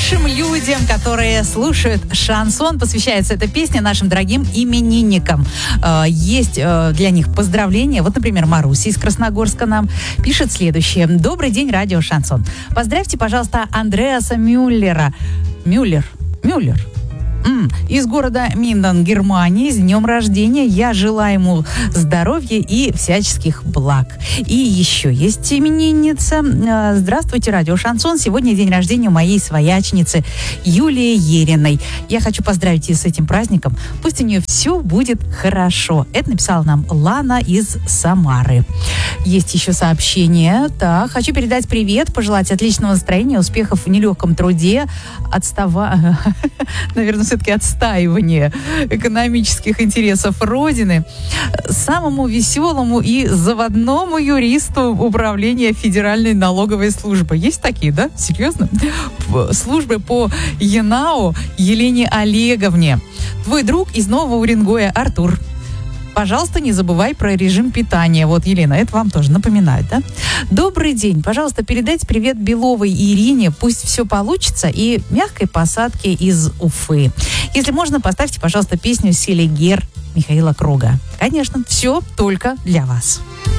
Хорошим людям, которые слушают шансон, посвящается эта песня нашим дорогим именинникам. Есть для них поздравления. Вот, например, Маруся из Красногорска нам пишет следующее. Добрый день, радио Шансон. Поздравьте, пожалуйста, Андреаса Мюллера. Мюллер. Из города Минден, Германии, с днем рождения. Я желаю ему здоровья и всяческих благ. И еще есть именинница. Здравствуйте, радио Шансон. Сегодня день рождения у моей свояченицы Юлии Ериной. Я хочу поздравить ее с этим праздником. Пусть у нее все будет хорошо. Это написала нам Лана из Самары. Есть еще сообщение. Так, хочу передать привет, пожелать отличного настроения, успехов в нелегком труде, наверное, все-таки отстаивание экономических интересов Родины самому веселому и заводному юристу Управления Федеральной налоговой службы. Есть такие, да? Серьезно? Службы по ЕНАО Елене Олеговне. Твой друг из Нового Уренгоя Артур. Пожалуйста, не забывай про режим питания. Вот, Елена, это вам тоже напоминает, да? Добрый день. Пожалуйста, передайте привет Беловой Ирине. Пусть все получится. И мягкой посадки из Уфы. Если можно, поставьте, пожалуйста, песню «Селигер» Михаила Круга. Конечно, все только для вас.